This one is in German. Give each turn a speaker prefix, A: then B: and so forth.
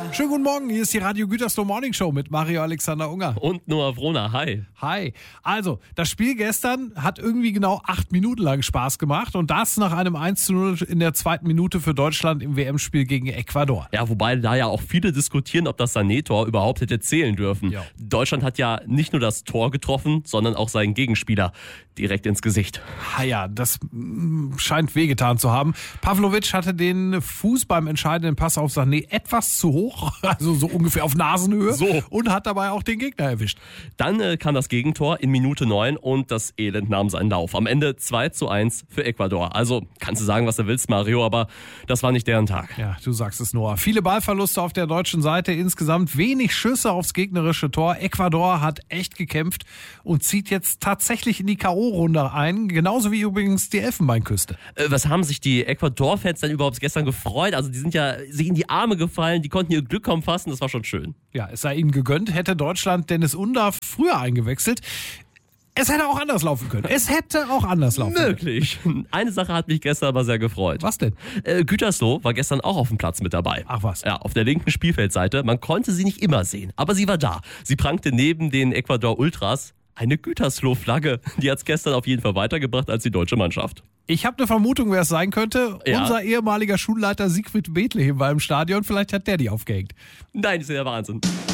A: Schönen guten Morgen, hier ist die Radio Gütersloh Morning Show mit Mario Alexander Unger.
B: Und Noah Vrona, hi.
A: Hi. Also, das Spiel gestern hat irgendwie genau 8 Minuten lang Spaß gemacht und das nach einem 1:0 in der zweiten Minute für Deutschland im WM-Spiel gegen Ecuador.
B: Ja, wobei da ja auch viele diskutieren, ob das Sané-Tor überhaupt hätte zählen dürfen.
A: Ja.
B: Deutschland hat ja nicht nur das Tor getroffen, sondern auch seinen Gegenspieler direkt ins Gesicht.
A: Ja, das scheint wehgetan zu haben. Pavlovic hatte den Fuß beim entscheidenden Pass auf Sané etwas zu hoch, also so ungefähr auf Nasenhöhe,
B: So.
A: und hat dabei auch den Gegner erwischt.
B: Dann kam das Gegentor in Minute 9 und das Elend nahm seinen Lauf. Am Ende 2:1 für Ecuador. Also kannst du sagen, was du willst, Mario, aber das war nicht deren Tag.
A: Ja, du sagst es, Noah. Viele Ballverluste auf der deutschen Seite, insgesamt wenig Schüsse aufs gegnerische Tor. Ecuador hat echt gekämpft und zieht jetzt tatsächlich in die K.O.-Runde ein, genauso wie übrigens die Elfenbeinküste.
B: Was haben sich die Ecuador-Fans denn überhaupt gestern gefreut? Also die sind ja sich in die Arme gefallen, die konnten ihr Glück kaum fassen, das war schon schön.
A: Ja, es sei ihnen gegönnt, hätte Deutschland Dennis Undav früher eingewechselt. Es hätte auch anders laufen können.
B: Möglich. Eine Sache hat mich gestern aber sehr gefreut.
A: Was denn?
B: Gütersloh war gestern auch auf dem Platz mit dabei.
A: Ach was.
B: Ja, auf der linken Spielfeldseite. Man konnte sie nicht immer sehen, aber sie war da. Sie prangte neben den Ecuador Ultras eine Gütersloh-Flagge. Die hat's gestern auf jeden Fall weitergebracht als die deutsche Mannschaft.
A: Ich habe eine Vermutung, wer es sein könnte.
B: Ja.
A: Unser ehemaliger Schulleiter Siegfried Bethlehem war im Stadion. Vielleicht hat der die aufgehängt.
B: Nein, das ist ja Wahnsinn.